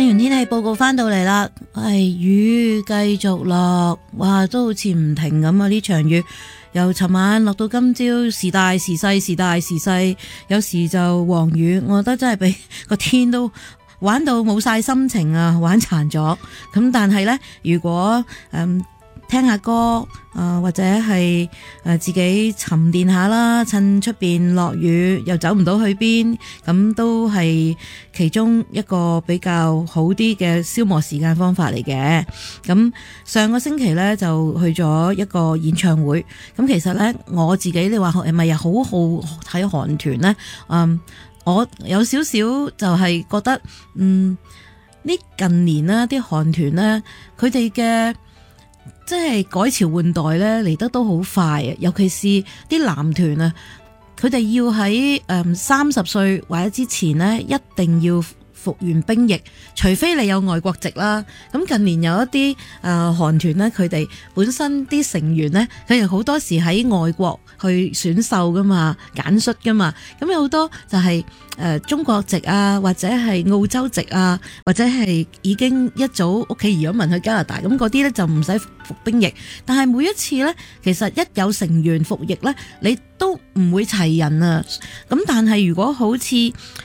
聽完天氣報告翻到嚟啦，雨繼續落，哇，都好似唔停咁啊！呢場雨由尋晚落到今朝，時大時細，時大時細，有時就黃雨，我覺得真係俾個天都玩到冇晒心情啊，玩殘咗。咁但係呢，如果聽下歌或者係自己沉澱下啦，趁出邊落雨又走唔到去邊，咁都係其中一個比較好啲嘅消磨時間方法嚟嘅。咁上個星期呢，就去咗一個演唱會，咁其實呢，我自己你話係咪又好好睇韓團呢？我有少少就係覺得呢近年啦啲韓團呢，佢哋嘅即係改朝換代咧嚟得都好快啊！尤其是啲男團啊，佢哋要喺30歲或者之前呢，一定要服完兵役，除非你有外國籍啦。咁近年有一啲韓團呢，佢哋本身啲成員呢，佢哋好多時喺外國去選秀噶嘛，揀出噶嘛。咁有好多就係中國籍啊，或者係澳洲籍啊，或者係已經一早屋企移咗民去加拿大，咁嗰啲呢就唔使服兵役。但係每一次呢，其實一有成員服役呢，你都唔會齊人啊。咁但係如果好似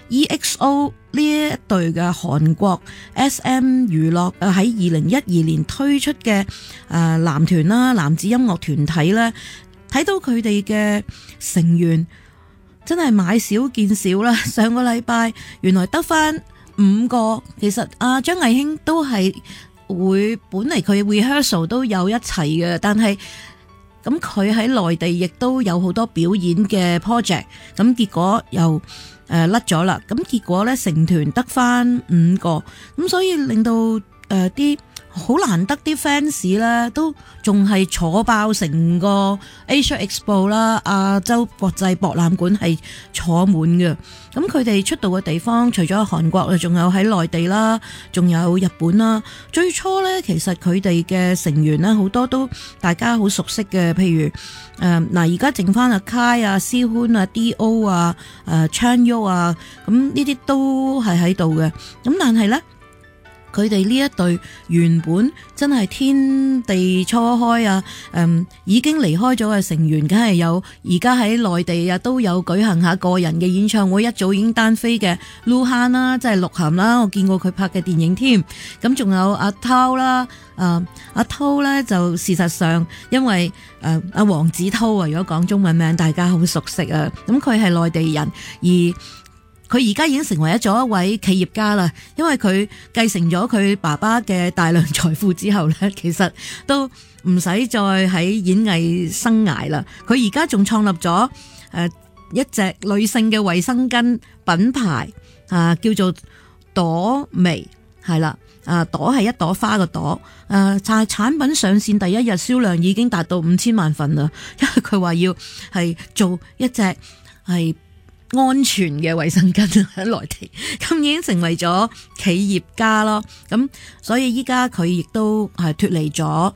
EXO 呢一隊嘅韓國 SM 娛樂喺2012年推出嘅男團啦，男子音樂團體呢，睇到佢哋嘅成員真係買少見少啦。上個禮拜原來得返5個，其實張藝興都係會本嚟佢 rehearsal 都有一齊嘅，但係咁佢喺內地亦都有好多表演嘅 project， 咁結果又甩咗啦。咁結果呢，成團得返5個，咁所以令到啲好難得啲 fans 咧，都仲係坐爆成個 Asia Expo 啦，亞洲國際博覽館係坐滿嘅。咁佢哋出道嘅地方，除咗韓國，仲有喺內地啦，仲有日本啦。最初咧，其實佢哋嘅成員咧，好多都大家好熟悉嘅，譬如而家剩翻阿 Kai 啊、Sehun 啊、D.O 啊、Chan Yeol 啊，咁呢啲都係喺度嘅。咁但係咧，佢哋呢一隊原本真係天地初開啊，已經離開咗嘅成員，梗係有而家喺內地啊都有舉行下個人嘅演唱會，一早已經單飛嘅鹿晗啦，即係鹿晗啦，我見過佢拍嘅電影添。咁仲有阿濤啦，阿濤咧就事實上因為阿黃子韜啊，如果講中文名大家好熟悉啊，咁佢係內地人，而佢而家已經成為咗一位企業家啦，因為佢繼承咗佢爸爸嘅大量財富之後咧，其實都唔使再喺演藝生涯啦。佢而家仲創立咗一隻女性嘅衛生巾品牌叫做朵薇，係啦，朵係一朵花嘅朵，產品上線第一日銷量已經達到5000萬份啦，因為佢話要係做一隻係安全嘅衛生巾喺內地，咁已經成為咗企業家咯。咁所以依家佢亦都係脫離咗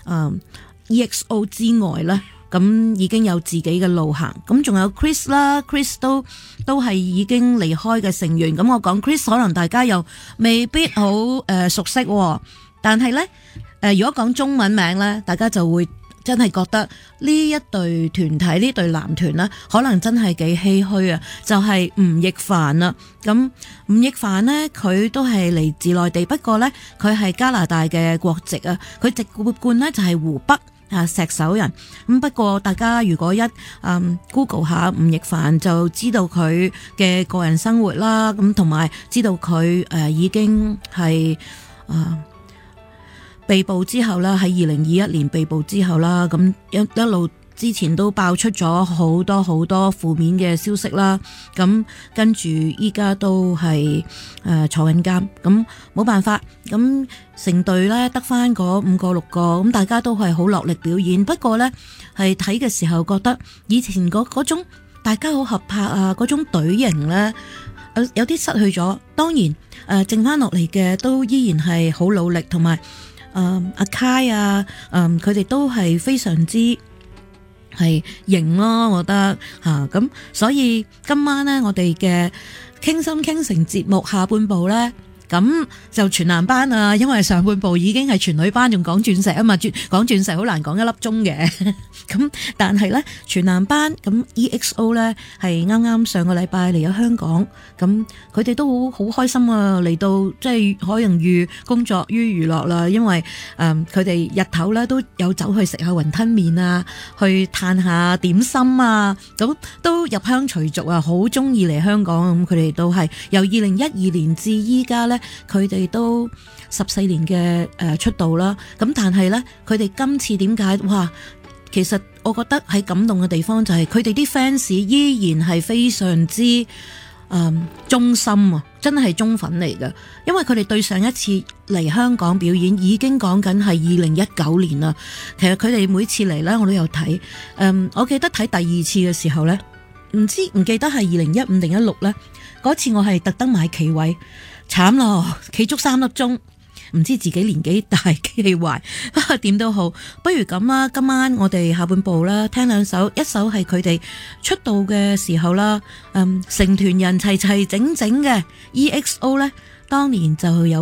EXO 之外咧，咁已經有自己嘅路行。咁仲有 Chris 啦，Chris 都係已經離開嘅成員。咁我講 Chris 可能大家又未必好熟悉，但係咧如果講中文名咧，大家就會真係覺得呢一隊團體，呢隊男團呢，可能真係幾唏噓啊！就係吳亦凡啦。咁吳亦凡呢，佢都係嚟自內地，不過呢，佢係加拿大嘅國籍啊。佢籍貫呢就係湖北石首人。咁不過大家如果一Google 下吳亦凡，就知道佢嘅個人生活啦。咁同埋知道佢已經係被捕之後啦，喺2021年被捕之後啦，咁一路之前都爆出咗好多負面嘅消息啦，咁跟住依家都係坐緊監，咁冇辦法，咁成隊咧得翻嗰5個6個，咁大家都係好落力表演，不過咧係睇嘅時候覺得以前嗰種大家好合拍啊，嗰種隊形咧有啲失去咗，當然剩翻落嚟嘅都依然係好努力，同埋阿 Kai 佢哋都係非常之係型咯，我覺得咁所以今晚呢，我哋嘅傾心傾城節目下半部呢，咁咁就全男班啊，因為上半部已經係全女班，仲講鑽石啊嘛，講鑽石好難講一粒鐘嘅。咁但係咧全男班咁 EXO 咧係啱啱上個禮拜嚟咗香港，咁佢哋都好開心啊，嚟到即係海洋寓工作於娛樂啦，因為佢哋日頭咧都有走去食下雲吞麵啊，去嘆下點心啊，咁都入鄉隨俗啊，好中意嚟香港。咁佢哋都係由2012年至依家咧，佢哋都14年嘅出道啦。咁但係咧，佢哋今次點解哇？其實我覺得喺感動嘅地方就係佢哋啲 fans 依然係非常之忠心啊，真係忠粉嚟㗎。因為佢哋對上一次嚟香港表演已經講緊係2019年啦。其實佢哋每次嚟呢，我都有睇。我記得睇第二次嘅時候呢，唔記得係2015定16呢。嗰次我係特登買企位，慘咯，企足3粒鐘。唔知自己年紀大機器壞，點都好，不如咁啦，今晚我哋下半部啦，聽兩首，一首係佢哋出道嘅時候啦，成團人齊齊整整嘅 EXO 呢，當年就有